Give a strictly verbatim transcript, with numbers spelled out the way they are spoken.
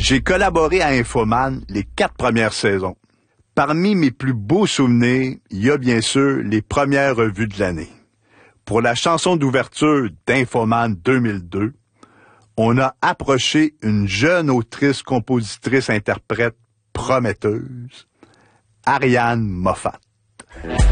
J'ai collaboré à Infoman les quatre premières saisons. Parmi mes plus beaux souvenirs, il y a bien sûr les premières revues de l'année. Pour la chanson d'ouverture d'Infoman deux mille deux, on a approché une jeune autrice, compositrice, interprète prometteuse, Ariane Moffat.